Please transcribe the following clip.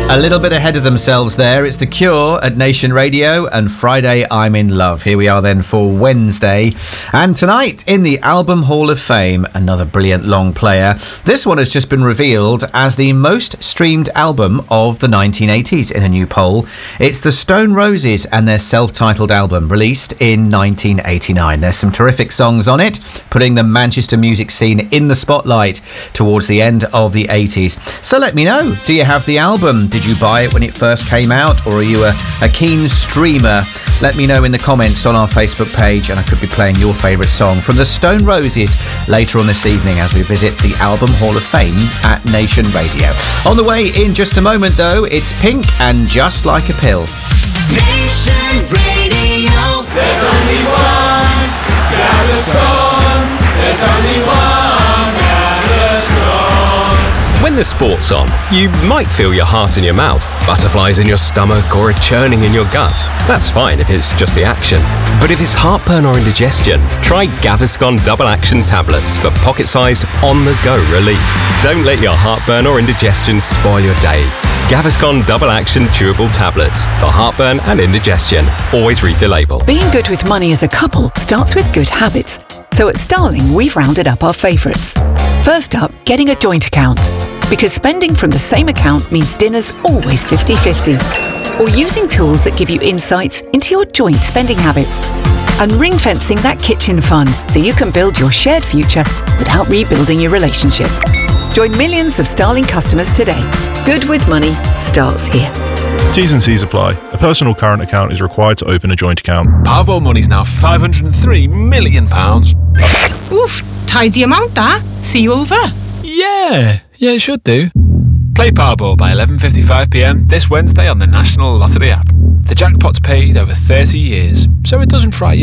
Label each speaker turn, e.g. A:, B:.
A: A little bit ahead of themselves there. It's The Cure at Nation Radio and Friday I'm in Love. Here we are then for Wednesday. And tonight in the Album Hall of Fame, another brilliant long player. This one has just been revealed as the most streamed album of the 1980s in a new poll. It's the Stone Roses and their self-titled album released in 1989. There's some terrific songs on it, putting the Manchester music scene in the spotlight towards the end of the 80s. So let me know, do you have the album? Did you buy it when it first came out, or are you a keen streamer? Let me know in the comments on our Facebook page, and I could be playing your favourite song from the Stone Roses later on this evening as we visit the Album Hall of Fame at Nation Radio. On the way in just a moment, though, it's Pink and Just Like a Pill.
B: Nation Radio.
C: There's only one Gaviscon. There's only one Gaviscon.
D: When the sport's on, you might feel your heart in your mouth, butterflies in your stomach, or a churning in your gut. That's fine if it's just the action. But if it's heartburn or indigestion, try Gaviscon Double Action Tablets for pocket-sized, on-the-go relief. Don't let your heartburn or indigestion spoil your day. Gaviscon Double Action Chewable Tablets for heartburn and indigestion. Always read the label.
E: Being good with money as a couple starts with good habits. So at Starling, we've rounded up our favourites. First up, getting a joint account. Because spending from the same account means dinner's always 50-50. Or using tools that give you insights into your joint spending habits. And ring-fencing that kitchen fund so you can build your shared future without rebuilding your relationship. Join millions of Starling customers today. Good with money starts here.
F: T's and C's apply. A personal current account is required to open a joint account.
G: Powerball money's now £503 million.
H: Oof, tidy amount that. See you over.
G: Yeah, it should do. Play Powerball by 11:55pm this Wednesday on the National Lottery app. The jackpot's paid over 30 years, so it doesn't fry you.